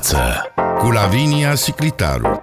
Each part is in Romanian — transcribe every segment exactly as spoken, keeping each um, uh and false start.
viață cu Lavinia Siclitaru.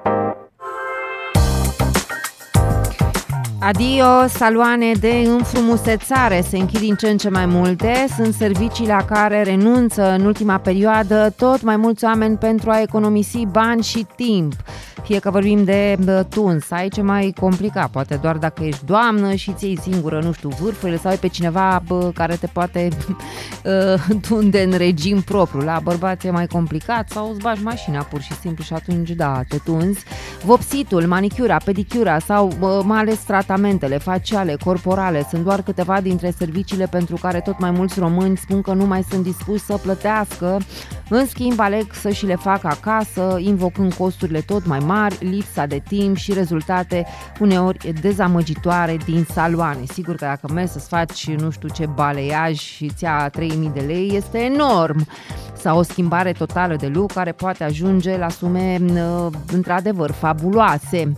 Adio, saloane de înfrumusețare se închid din ce în ce mai multe. Sunt servicii la care renunță în ultima perioadă tot mai mulți oameni pentru a economisi bani și timp. Fie că vorbim de tuns, aici e mai complicat, poate doar dacă ești doamnă și ți iei singură, nu știu, vârfurile sau ai pe cineva bă, care te poate tunde în regim propriu. La bărbați e mai complicat sau îți bagi mașina pur și simplu și atunci da, te tunzi. Vopsitul, manicura, pedicura sau bă, mai ales tratamentele faciale, corporale sunt doar câteva dintre serviciile pentru care tot mai mulți români spun că nu mai sunt dispuși să plătească. În schimb, aleg să și le facă acasă, invocând costurile tot mai mari, lipsa de timp și rezultate uneori dezamăgitoare din saloane. Sigur că dacă mergi să-ți faci nu știu ce baleiaj și îți ia trei mii de lei, este enorm. Sau o schimbare totală de look care poate ajunge la sume într-adevăr fabuloase.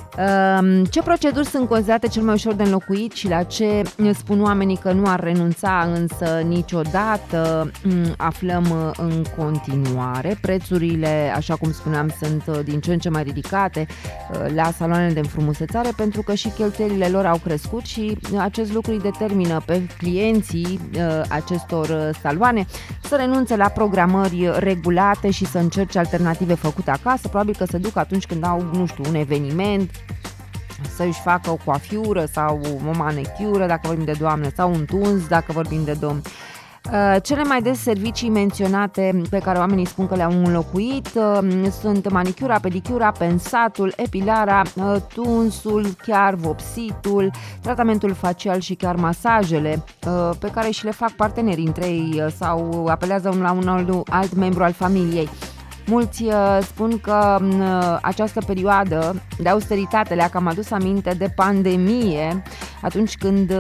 Ce proceduri sunt considerate cel mai ușor de înlocuit și la ce spun oamenii că nu ar renunța însă niciodată, aflăm în continuare. Prețurile, așa cum spuneam, sunt din ce în ce mai ridicate la saloanele de înfrumusețare pentru că și cheltuielile lor au crescut și acest lucru îi determină pe clienții acestor saloane să renunțe la programări regulate și să încerce alternative făcute acasă. Probabil că se duc atunci când au, nu știu, un eveniment, să-și facă o coafiură sau o manicură dacă vorbim de doamne sau un tuns dacă vorbim de domn. Cele mai des servicii menționate pe care oamenii spun că le-au înlocuit sunt manicura, pedicura, pensatul, epilarea, tunsul, chiar vopsitul, tratamentul facial și chiar masajele pe care și le fac partenerii între ei sau apelează la un alt membru al familiei. Mulți spun că această perioadă de austeritate le-a cam adus aminte de pandemie, atunci când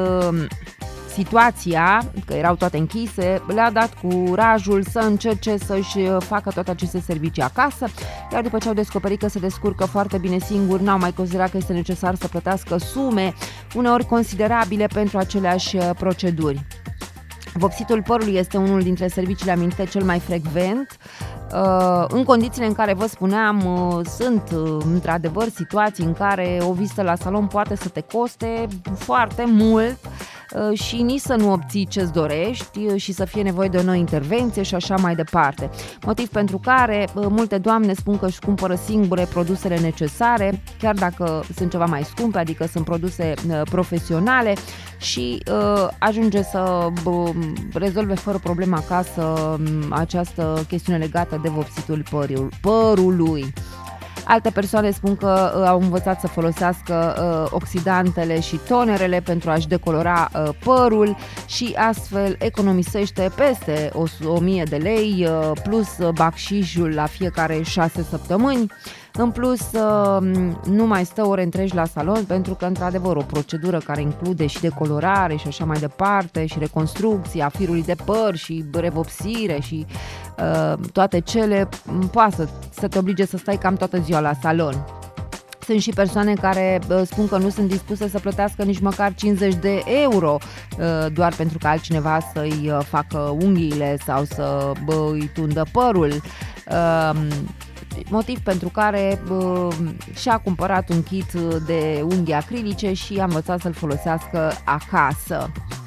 situația, că erau toate închise, le-a dat curajul să încerce să-și facă toate aceste servicii acasă, iar după ce au descoperit că se descurcă foarte bine singuri, n-au mai considerat că este necesar să plătească sume uneori considerabile pentru aceleași proceduri. Vopsitul părului este unul dintre serviciile amintite cel mai frecvent. În condițiile în care vă spuneam, sunt într-adevăr situații în care o vizită la salon poate să te coste foarte mult și nici să nu obții ce-ți dorești și să fie nevoie de o nouă intervenție și așa mai departe. Motiv pentru care multe doamne spun că își cumpără singure produsele necesare, chiar dacă sunt ceva mai scumpe, adică sunt produse profesionale și uh, ajunge să uh, rezolve fără probleme acasă această chestiune legată de vopsitul părul, părului. Alte persoane spun că uh, au învățat să folosească uh, oxidantele și tonerele pentru a-și decolora uh, părul și astfel economisește peste o mie de lei uh, plus bacșișul la fiecare șase săptămâni. În plus, nu mai stă ore întregi la salon pentru că, într-adevăr, o procedură care include și decolorare și așa mai departe și reconstrucția firului de păr și revopsire și uh, toate cele poate să, să te oblige să stai cam toată ziua la salon. Sunt și persoane care uh, spun că nu sunt dispuse să plătească nici măcar cincizeci de euro uh, doar pentru că altcineva să-i uh, facă unghiile sau să bă, îi tundă părul. Uh, Motiv pentru care uh, și-a cumpărat un kit de unghii acrilice și a învățat să-l folosească acasă.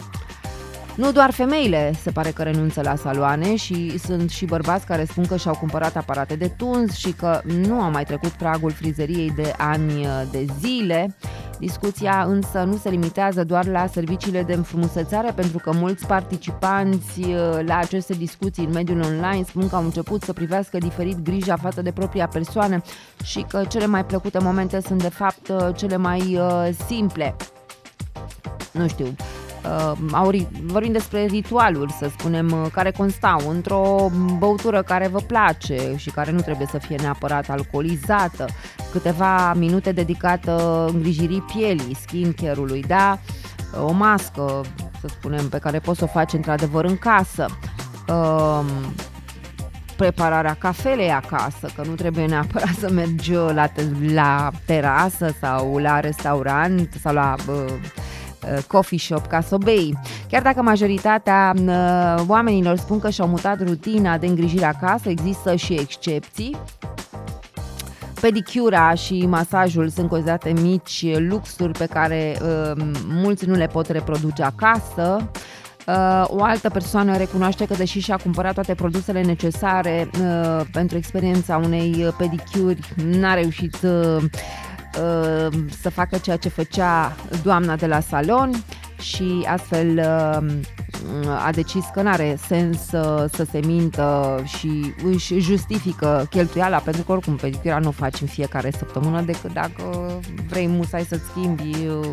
Nu doar femeile se pare că renunță la saloane și sunt și bărbați care spun că și-au cumpărat aparate de tuns și că nu au mai trecut pragul frizeriei de ani de zile. Discuția însă nu se limitează doar la serviciile de înfrumusețare, pentru că mulți participanți la aceste discuții în mediul online spun că au început să privească diferit grija față de propria persoană și că cele mai plăcute momente sunt de fapt cele mai simple. Nu știu, Uh, vorbim despre ritualuri, să spunem, care constau într-o băutură care vă place și care nu trebuie să fie neapărat alcoolizată, câteva minute dedicată îngrijirii pielii, skincare-ului, da? O mască, să spunem, pe care poți să o faci într-adevăr în casă, uh, prepararea cafelei acasă, că nu trebuie neapărat să mergi la, te- la terasă sau la restaurant sau la... Uh, coffee shop ca să o bei. Chiar dacă majoritatea oamenilor spun că și-au mutat rutina de îngrijire acasă, există și excepții. Pedicura și masajul sunt considerate mici luxuri pe care uh, mulți nu le pot reproduce acasă. Uh, o altă persoană recunoaște că deși și-a cumpărat toate produsele necesare uh, pentru experiența unei pedicuri, n-a reușit uh, uh, să facă ceea ce făcea doamna de la salon și astfel uh, a decis că n-are sens să, să se mintă și își justifică cheltuiala, pentru că oricum pedicura nu o faci în fiecare săptămână decât dacă vrei musai să-ți schimbi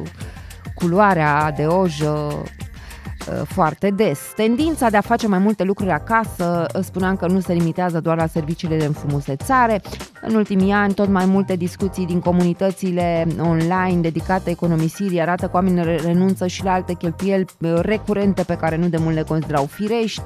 culoarea de ojă foarte des. Tendința de a face mai multe lucruri acasă, spuneam că nu se limitează doar la serviciile de înfrumusețare. În ultimii ani, tot mai multe discuții din comunitățile online dedicate economisirii arată că oamenii renunță și la alte cheltuieli recurente pe care nu de mult le considerau firești.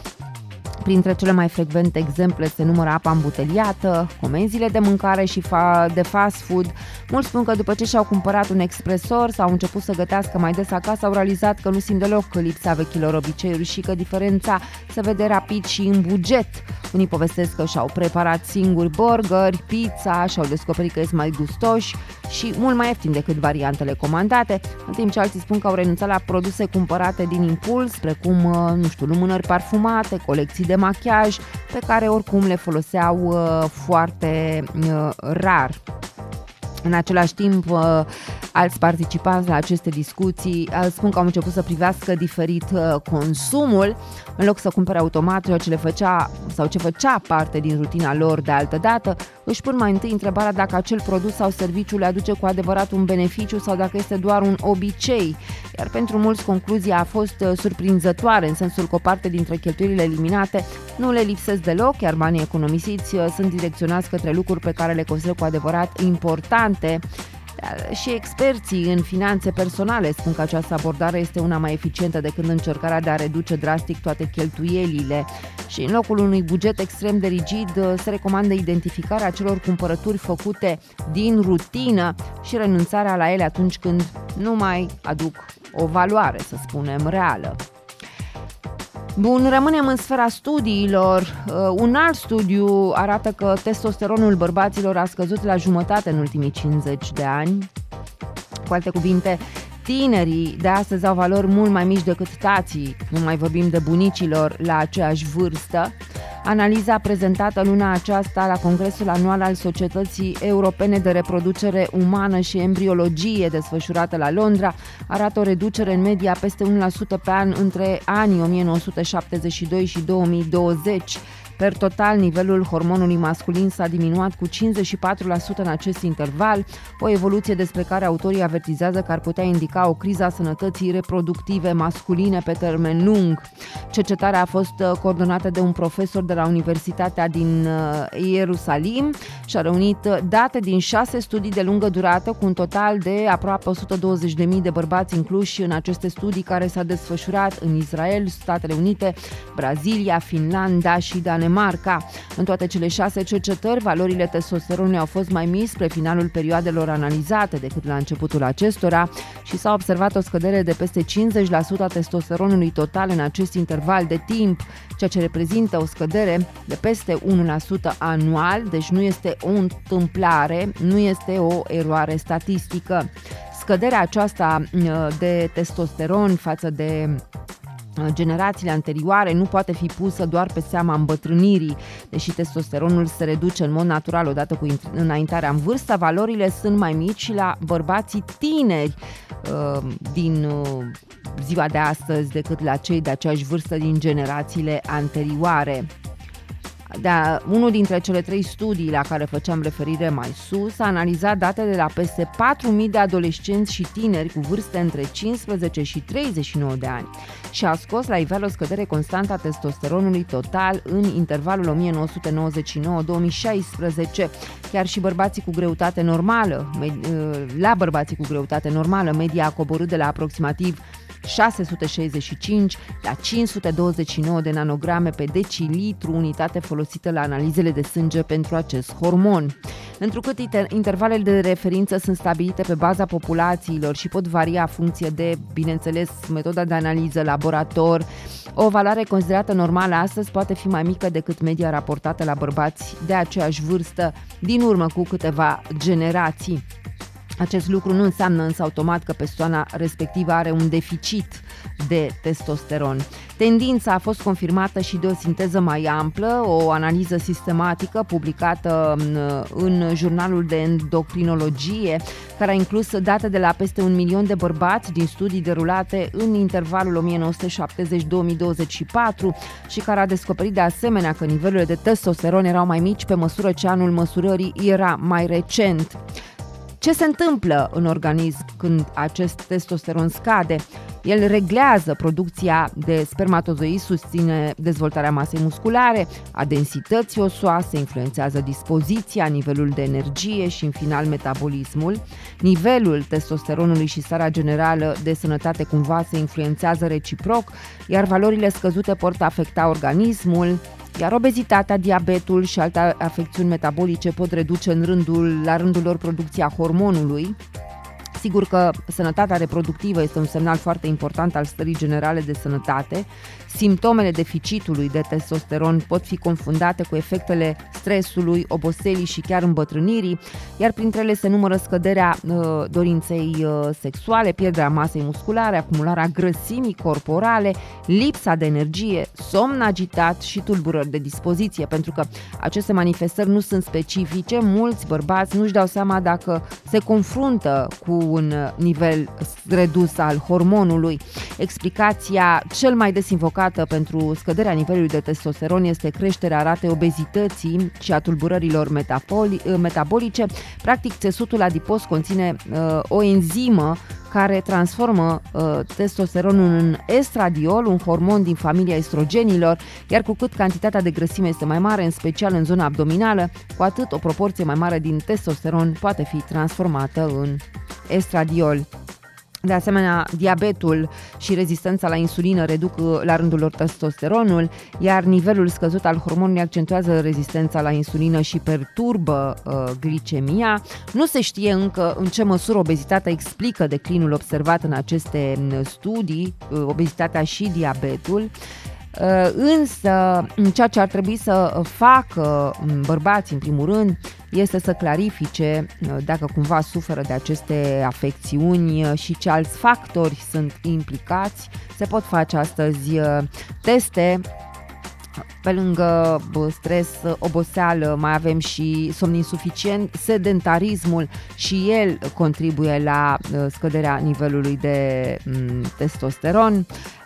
Printre cele mai frecvente exemple se numără apa îmbuteliată, comenzile de mâncare și fa- de fast food. Mulți spun că după ce și-au cumpărat un expresor sau au început să gătească mai des acasă, au realizat că nu simt deloc lipsa vechilor obiceiuri și că diferența se vede rapid și în buget. Unii povestesc că și-au preparat singuri burgeri, pizza și au descoperit că sunt mai gustoși și mult mai ieftin decât variantele comandate, în timp ce alții spun că au renunțat la produse cumpărate din impuls, precum, nu știu, lumânări parfumate, colecții de machiaj, pe care oricum le foloseau uh, foarte uh, rar. În același timp, uh, alți participanți la aceste discuții uh, spun că au început să privească diferit uh, consumul, în loc să cumpere automat ceea ce le făcea sau ce făcea parte din rutina lor de altă dată, își pun mai întâi întrebarea dacă acel produs sau serviciu le aduce cu adevărat un beneficiu sau dacă este doar un obicei. Iar pentru mulți concluzia a fost surprinzătoare, în sensul că o parte dintre cheltuielile eliminate nu le lipsesc deloc, iar banii economisiți sunt direcționați către lucruri pe care le consideră cu adevărat importante. Și experții în finanțe personale spun că această abordare este una mai eficientă decât încercarea de a reduce drastic toate cheltuielile și în locul unui buget extrem de rigid se recomandă identificarea acelor cumpărături făcute din rutină și renunțarea la ele atunci când nu mai aduc o valoare, să spunem, reală. Bun, rămânem în sfera studiilor. Uh, un alt studiu arată că testosteronul bărbaților a scăzut la jumătate în ultimii cincizeci de ani. Cu alte cuvinte, tinerii de astăzi au valori mult mai mici decât tații, nu mai vorbim de bunicilor la aceeași vârstă. Analiza prezentată luna aceasta la Congresul Anual al Societății Europene de Reproducere Umană și Embriologie, desfășurată la Londra, arată o reducere în media peste unu la sută pe an între anii o mie nouă sute șaptezeci și doi și două mii douăzeci. Per total, nivelul hormonului masculin s-a diminuat cu cincizeci și patru la sută în acest interval, o evoluție despre care autorii avertizează că ar putea indica o criză a sănătății reproductive masculine pe termen lung. Cercetarea a fost coordonată de un profesor de la Universitatea din Ierusalim și a reunit date din șase studii de lungă durată cu un total de aproape o sută douăzeci de mii de bărbați incluși în aceste studii care s-au desfășurat în Israel, Statele Unite, Brazilia, Finlanda și Danemarca. Marca. În toate cele șase cercetări, valorile testosteronului au fost mai mici spre finalul perioadelor analizate decât la începutul acestora și s-a observat o scădere de peste cincizeci la sută a testosteronului total în acest interval de timp, ceea ce reprezintă o scădere de peste unu la sută anual, deci nu este o întâmplare, nu este o eroare statistică. Scăderea aceasta de testosteron față de generațiile anterioare nu poate fi pusă doar pe seama îmbătrânirii. Deși testosteronul se reduce în mod natural odată cu înaintarea în vârstă, valorile sunt mai mici și la bărbații tineri uh, din uh, ziua de astăzi decât la cei de aceeași vârstă din generațiile anterioare. Da, unul dintre cele trei studii la care făceam referire mai sus a analizat date de la peste patru mii de adolescenți și tineri cu vârste între cincisprezece și treizeci și nouă de ani și a scos la iveală o scădere constantă a testosteronului total în intervalul o mie nouă sute nouăzeci și nouă - două mii șaisprezece. Chiar și bărbații cu greutate normală, la bărbații cu greutate normală, media a coborât de la aproximativ șase sute șaizeci și cinci la cinci sute douăzeci și nouă de nanograme pe decilitru, unitate folosită la analizele de sânge pentru acest hormon. Întrucât intervalele de referință sunt stabilite pe baza populațiilor și pot varia în funcție de, bineînțeles, metoda de analiză, laborator, o valoare considerată normală astăzi poate fi mai mică decât media raportată la bărbați de aceeași vârstă din urmă cu câteva generații. Acest lucru nu înseamnă însă automat că persoana respectivă are un deficit de testosteron. Tendința a fost confirmată și de o sinteză mai amplă, o analiză sistematică publicată în jurnalul de endocrinologie, care a inclus date de la peste un milion de bărbați din studii derulate în intervalul o mie nouă sute șaptezeci - două mii douăzeci și patru și care a descoperit de asemenea că nivelurile de testosteron erau mai mici pe măsură ce anul măsurării era mai recent. Ce se întâmplă în organism când acest testosteron scade? El reglează producția de spermatozoizi, susține dezvoltarea masei musculare, a densității osoase, influențează dispoziția, nivelul de energie și, în final, metabolismul. Nivelul testosteronului și starea generală de sănătate cumva se influențează reciproc, iar valorile scăzute pot afecta organismul, iar obezitatea, diabetul și alte afecțiuni metabolice pot reduce în rândul, la rândul lor producția hormonului. Sigur că sănătatea reproductivă este un semnal foarte important al stării generale de sănătate. Simptomele deficitului de testosteron pot fi confundate cu efectele stresului, oboselii și chiar îmbătrânirii, iar printre ele se numără scăderea uh, dorinței uh, sexuale, pierderea masei musculare, acumularea grăsimii corporale, lipsa de energie, somn agitat și tulburări de dispoziție. Pentru că aceste manifestări nu sunt specifice, mulți bărbați nu-și dau seama dacă se confruntă cu un nivel redus al hormonului. Explicația cel mai des invocată pentru scăderea nivelului de testosteron este creșterea ratei obezității și a tulburărilor metabolice. Practic, țesutul adipos conține uh, o enzimă care transformă uh, testosteronul în estradiol, un hormon din familia estrogenilor, iar cu cât cantitatea de grăsime este mai mare, în special în zona abdominală, cu atât o proporție mai mare din testosteron poate fi transformată în estradiol. De asemenea, diabetul și rezistența la insulină reduc la rândul lor testosteronul, iar nivelul scăzut al hormonului accentuează rezistența la insulină și perturbă uh, glicemia. Nu se știe încă în ce măsură obezitatea explică declinul observat în aceste studii, uh, obezitatea și diabetul. Însă, ceea ce ar trebui să facă bărbații, în primul rând, este să clarifice dacă cumva suferă de aceste afecțiuni și ce alți factori sunt implicați. Se pot face astăzi teste. Pe lângă stres, oboseală, mai avem și somn insuficient, sedentarismul și el contribuie la scăderea nivelului de testosteron.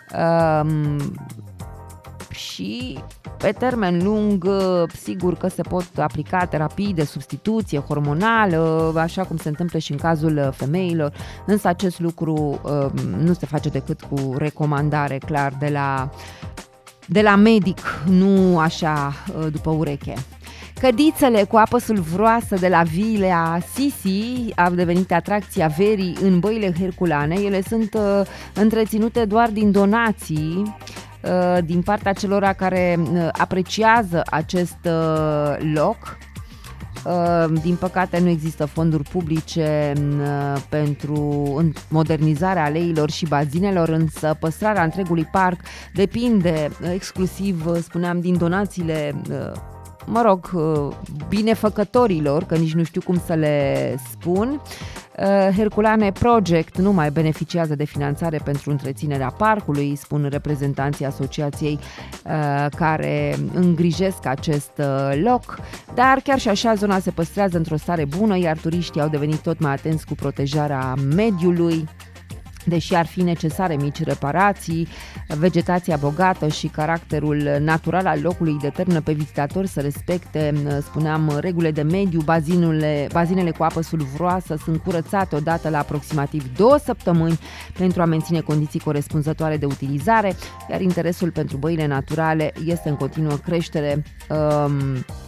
Și pe termen lung, sigur că se pot aplica terapii de substituție hormonală, așa cum se întâmplă și în cazul femeilor, însă acest lucru nu se face decât cu recomandare clar de la, de la medic, nu așa după ureche. Cădițele cu apă sulfuroasă de la Villa Sisi au devenit atracția verii în băile herculane. Ele sunt uh, întreținute doar din donații din partea celora care apreciază acest loc. Din păcate nu există fonduri publice pentru modernizarea aleilor și bazinelor, însă păstrarea întregului parc depinde exclusiv, spuneam, din donațiile, mă rog, binefăcătorilor, că nici nu știu cum să le spun. Herculane Project nu mai beneficiază de finanțare pentru întreținerea parcului, spun reprezentanții asociației uh, care îngrijesc acest uh, loc, dar chiar și așa zona se păstrează într-o stare bună, iar turiștii au devenit tot mai atenți cu protejarea mediului. Deși ar fi necesare mici reparații, vegetația bogată și caracterul natural al locului determină pe vizitatori să respecte, spuneam, regulile de mediu. Bazinele, bazinele cu apă sulfuroasă sunt curățate odată la aproximativ două săptămâni pentru a menține condiții corespunzătoare de utilizare, iar interesul pentru băile naturale este în continuă creștere. Um,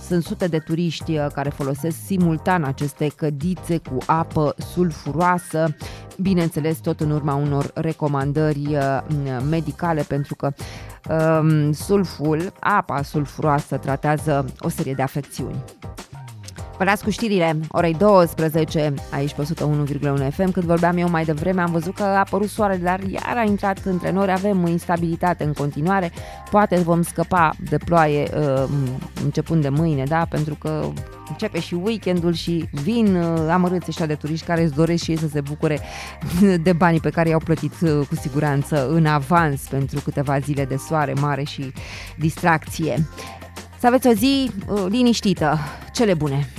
Sunt sute de turiști care folosesc simultan aceste cădițe cu apă sulfuroasă, bineînțeles tot în urma unor recomandări medicale, pentru că um, sulful, apa sulfuroasă tratează o serie de afecțiuni. Vă las cu știrile orei douăsprezece aici pe o sută unu virgulă unu F M. Când vorbeam eu mai devreme, am văzut că a apărut soarele, dar iar a intrat între nori. Avem instabilitate în continuare. Poate vom scăpa de ploaie uh, începând de mâine, da? Pentru că începe și weekendul și vin uh, amărâți ăștia de turiști care îți doresc și ei să se bucure de banii pe care i-au plătit uh, cu siguranță în avans pentru câteva zile de soare mare și distracție. Să aveți o zi uh, liniștită. Cele bune!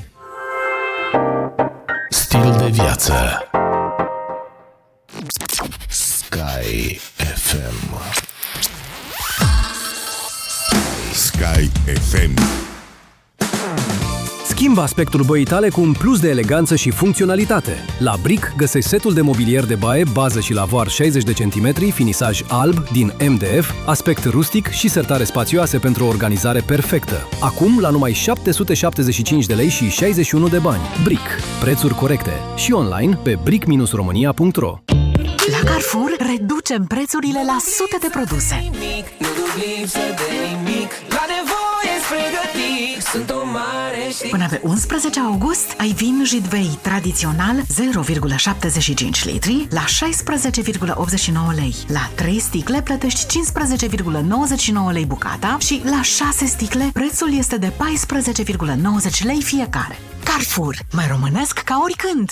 Stil de viață. Sky F M. Sky F M. Schimbă aspectul băii tale cu un plus de eleganță și funcționalitate. La Brick găsești setul de mobilier de baie, bază și lavoar șaizeci de centimetri, finisaj alb din M D F, aspect rustic și sertare spațioase pentru o organizare perfectă. Acum la numai șapte sute șaptezeci și cinci de lei și șaizeci și unu de bani. Brick. Prețuri corecte. Și online pe brick românia punct ro. La Carrefour reducem prețurile la sute de produse. Până pe unsprezece august ai vin Jidvei tradițional zero virgulă șaptezeci și cinci litri la șaisprezece virgulă optzeci și nouă lei. La trei sticle plătești cincisprezece virgulă nouăzeci și nouă lei bucata și la șase sticle prețul este de paisprezece virgulă nouăzeci lei fiecare. Carrefour, mai românesc ca oricând!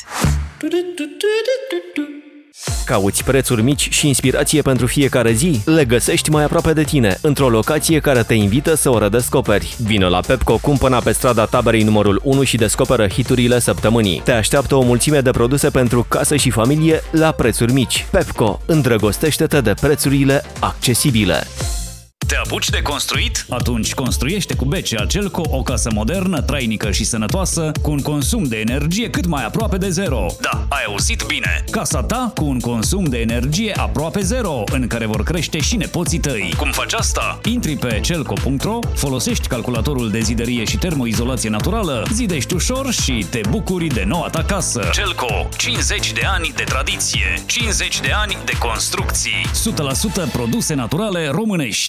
Cauți prețuri mici și inspirație pentru fiecare zi? Le găsești mai aproape de tine, într-o locație care te invită să o redescoperi. Vino la Pepco, cumpăna pe strada Taberei numărul unu și descoperă hiturile săptămânii. Te așteaptă o mulțime de produse pentru casă și familie la prețuri mici. Pepco, îndrăgostește-te de prețurile accesibile. Te apuci de construit? Atunci construiește cu B C A Celco o casă modernă, trainică și sănătoasă, cu un consum de energie cât mai aproape de zero. Da, ai auzit bine! Casa ta cu un consum de energie aproape zero, în care vor crește și nepoții tăi. Cum faci asta? Intri pe celco punct ro, folosești calculatorul de zidărie și termoizolație naturală, zidești ușor și te bucuri de noua ta casă. Celco, cincizeci de ani de tradiție, cincizeci de ani de construcții, o sută la sută produse naturale românești.